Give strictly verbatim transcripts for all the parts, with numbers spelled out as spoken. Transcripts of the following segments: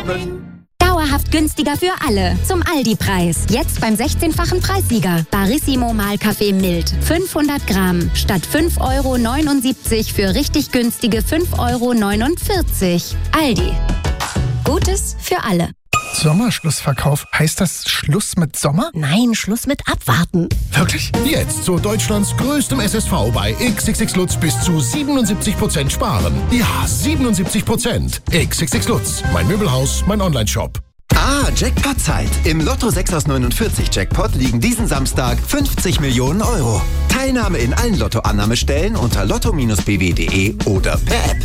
Willkommen. Dauerhaft günstiger für alle. Zum Aldi-Preis. Jetzt beim sechzehnfachen Preissieger. Barissimo Mahlkaffee mild. fünfhundert Gramm. Statt fünf Euro neunundsiebzig für richtig günstige fünf Euro neunundvierzig. Aldi. Gutes für alle. Sommerschlussverkauf. Heißt das Schluss mit Sommer? Nein, Schluss mit Abwarten. Wirklich? Jetzt zu Deutschlands größtem S S V bei X X X Lutz bis zu siebenundsiebzig Prozent sparen. Ja, siebenundsiebzig Prozent. X X X Lutz. Mein Möbelhaus, mein Onlineshop. Ah, Jackpot-Zeit. Im Lotto sechs aus neunundvierzig Jackpot liegen diesen Samstag fünfzig Millionen Euro. Teilnahme in allen Lottoannahmestellen unter lotto Bindestrich b w punkt de oder per App.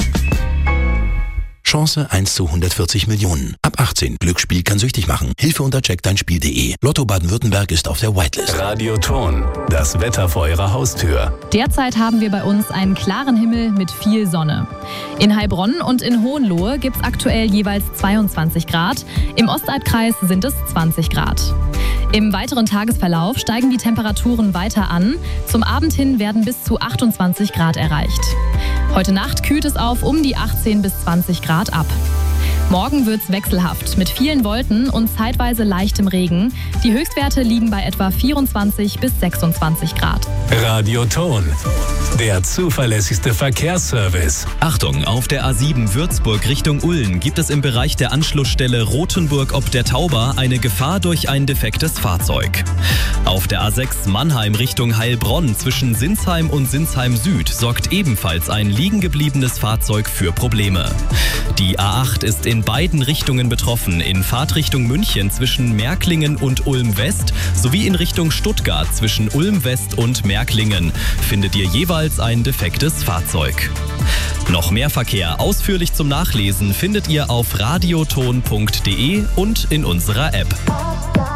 Chance eins zu hundertvierzig Millionen. Ab achtzehn. Glücksspiel kann süchtig machen. Hilfe unter check dein Spiel punkt de. Lotto Baden-Württemberg ist auf der Whitelist. Radioton. Das Wetter vor Ihrer Haustür. Derzeit haben wir bei uns einen klaren Himmel mit viel Sonne. In Heilbronn und in Hohenlohe gibt es aktuell jeweils zweiundzwanzig Grad. Im Ostalbkreis sind es zwanzig Grad. Im weiteren Tagesverlauf steigen die Temperaturen weiter an. Zum Abend hin werden bis zu achtundzwanzig Grad erreicht. Heute Nacht kühlt es auf um die achtzehn bis zwanzig Grad ab. Morgen wird's wechselhaft mit vielen Wolken und zeitweise leichtem Regen. Die Höchstwerte liegen bei etwa vierundzwanzig bis sechsundzwanzig Grad. Radioton. Der zuverlässigste Verkehrsservice. Achtung, auf der A sieben Würzburg Richtung Ulm gibt es im Bereich der Anschlussstelle Rothenburg ob der Tauber eine Gefahr durch ein defektes Fahrzeug. Auf der A sechs Mannheim Richtung Heilbronn zwischen Sinsheim und Sinsheim Süd sorgt ebenfalls ein liegengebliebenes Fahrzeug für Probleme. Die A acht ist in beiden Richtungen betroffen, in Fahrtrichtung München zwischen Märklingen und Ulm West sowie in Richtung Stuttgart zwischen Ulm West und Märklingen findet ihr jeweils ein defektes Fahrzeug. Noch mehr Verkehr ausführlich zum Nachlesen findet ihr auf radioton punkt de und in unserer App.